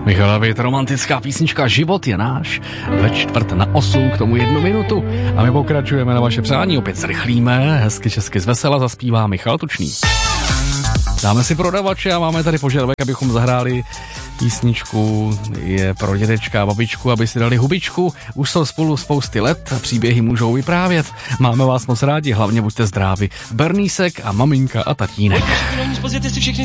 Michal David, romantická písnička Život je náš, ve 7:45, k tomu 1 minutu. A my pokračujeme na vaše přání, opět zrychlíme, hezky česky zvesela zaspívá Michal Tučný. Dáme si prodavače a máme tady požadavek, abychom zahráli písničku Je pro dědečka a babičku, aby si dali hubičku. Už jsou spolu spousty let, příběhy můžou vyprávět. Máme vás moc rádi, hlavně buďte zdraví. Bernísek a maminka a tatínek.